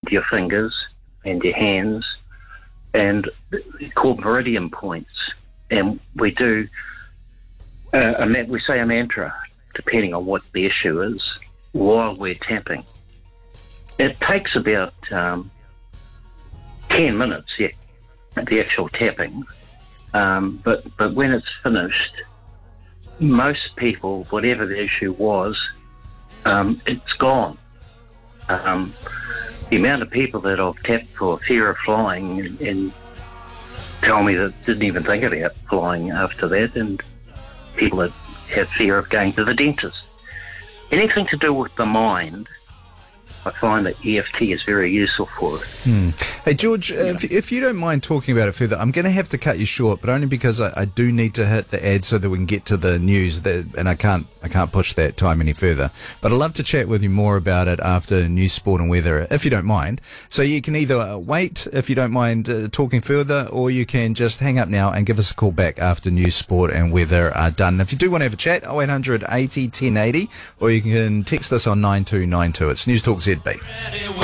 your fingers and your hands, and they're called meridian points. And we do we say a mantra, depending on what the issue is, while we're tapping. It takes about 10 minutes, the actual tapping. But when it's finished, most people, whatever the issue was, it's gone. The amount of people that I've tapped for fear of flying and tell me that didn't even think about flying after that, and people that have fear of going to the dentist. Anything to do with the mind, I find that EFT is very useful for it. Hey, George, if you don't mind talking about it further, I'm going to have to cut you short, but only because I do need to hit the ad so that we can get to the news, and I can't push that time any further. But I'd love to chat with you more about it after news, sport and weather, if you don't mind. So you can either wait, if you don't mind talking further, or you can just hang up now and give us a call back after news, sport and weather are done. If you do want to have a chat, 0800 80 1080, or you can text us on 9292. It's News Talk ZB.